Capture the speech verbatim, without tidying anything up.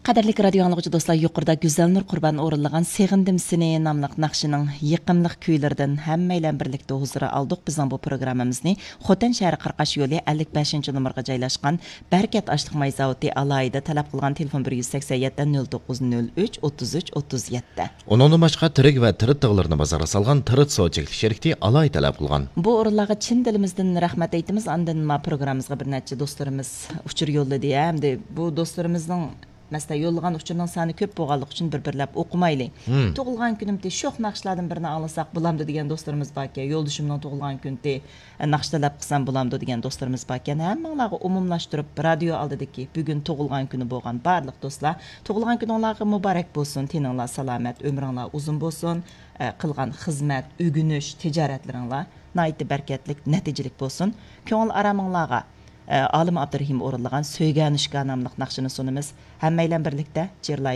Qadarlik radio anlıqçı dostlar, yuqorida Güzelnur Qurban o'rinlagan Seğindim seni namlıq naqşının yiqimliq kuylaridan hammaylar birlikda huzura aldık. Bizning bu programmamizni Xotan shahri Qirqash yo'li ellik beshinchi nomerga joylashgan Berkat Ashliq may zavodi alayida talab qilgan telefon bir yuz sakson yetti nol to'qqiz nol uch o'ttiz uch o'ttiz yetti. Onun başqa tirik va tirit tığlarını bazara salgan tirit soğuçeklik şerikti alay talab qilgan. Bu o'rinlarga chin dilimizdan rahmat aytamiz. Andan ma programmamizga bir necha do'stlarimiz uchur yo'lladi hamda bu do'stlarimizning Mesela yollagan uçurdan sani köp boğalıq için bir-birlep okumaylı. Hmm. Toğulgan günümde şoq naqşlardan birini alasak bulamdı degen dostlarımız bakya. Yolduşumdan toğulgan günde naqştalap qısan bulamdı degen dostlarımız bakya. Hemmanlağı umumlaştırıp radyo aldadaki bugün toğulgan günü boğan barlıq dostlar. Toğulgan günü onlağı mübarek bolsun, teninla salamet, ömrünla uzun bolsun, qılgan xizmet, ügünüş, ticaretlerinla naiti berketlik, neticelik bolsun. Köngül aramınlağa Alim Abdurrahim o'rinlagan Söygänishga namlıq naqshini sunimiz. Hammaylar birlikda jirlaylik.